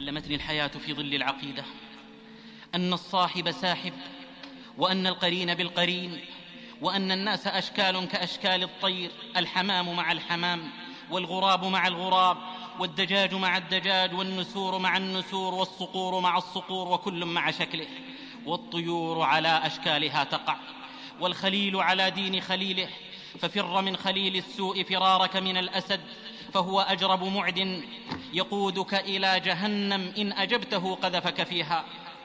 علمتني الحياة في ظل العقيدة أن الصاحب ساحب، وأن القرين بالقرين، وأن الناس أشكال كأشكال الطير، الحمام مع الحمام، والغراب مع الغراب، والدجاج مع الدجاج، والنسور مع النسور، والصقور مع الصقور، وكل مع شكله، والطيور على أشكالها تقع، والخليل على دين خليله، ففر من خليل السوء فرارك من الأسد، فهو أجرب معد يقودك إلى جهنم إن أجبته قذفك فيها.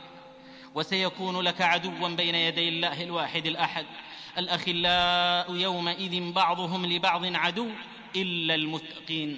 وسيكون لك عدوا بين يدي الله الواحد الأحد، الأخلاء يومئذ بعضهم لبعض عدو إلا المتقين.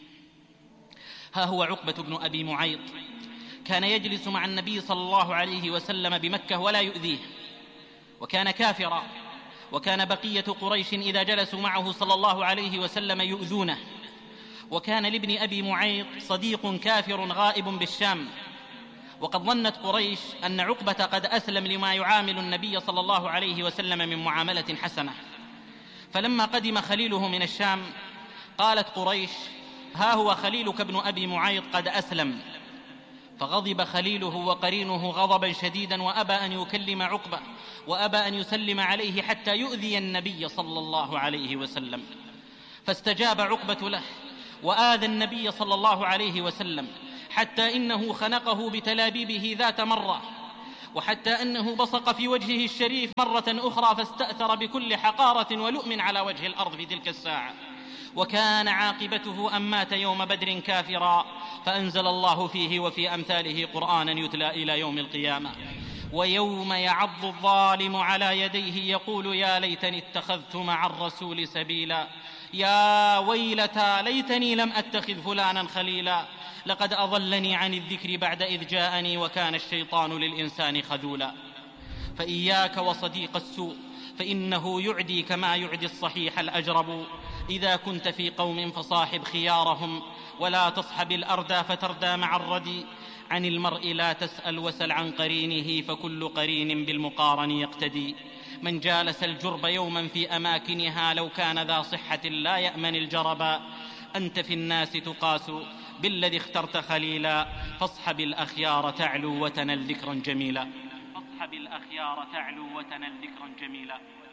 ها هو عقبة بن أبي معيط كان يجلس مع النبي صلى الله عليه وسلم بمكة ولا يؤذيه، وكان كافرا، وكان بقية قريش إذا جلسوا معه صلى الله عليه وسلم يؤذونه. وكان لابن أبي معيط صديق كافر غائب بالشام، وقد ظنت قريش أن عقبة قد أسلم لما يعامل النبي صلى الله عليه وسلم من معاملة حسنة. فلما قدم خليله من الشام قالت قريش: ها هو خليلك ابن أبي معيط قد أسلم. فغضب خليله وقرينه غضبا شديدا، وأبى أن يكلم عقبة، وأبى أن يسلم عليه حتى يؤذي النبي صلى الله عليه وسلم. فاستجاب عقبة له وآذى النبي صلى الله عليه وسلم، حتى إنه خنقه بتلابيبه ذات مرة، وحتى أنه بصق في وجهه الشريف مرة أخرى، فاستأثر بكل حقارة ولؤم على وجه الأرض في تلك الساعة. وكان عاقبته أن مات يوم بدر كافرا، فأنزل الله فيه وفي أمثاله قرآنا يتلى إلى يوم القيامة. ويوم يعض الظالم على يديه يقول: يا ليتني اتخذت مع الرسول سبيلا، يا ويلتى ليتني لم أتخذ فلانا خليلا، لقد أضلني عن الذكر بعد إذ جاءني، وكان الشيطان للإنسان خذولا. فإياك وصديق السوء، فإنه يعدي كما يعدي الصحيح الأجرب. إذا كنت في قوم فصاحب خيارهم، ولا تصحب الأردى فتردى مع الردي. عن المرء لا تسأل وسل عن قرينه، فكل قرين بالمقارن يقتدي. من جالس الجرب يوما في أماكنها، لو كان ذا صحة لا يأمن الجربا. أنت في الناس تقاس بالذي اخترت خليلا، فاصحب الأخيار تعلو وتنل ذكرا جميلا. فاصحب الأخيار تعلو وتنل ذكرا جميلا.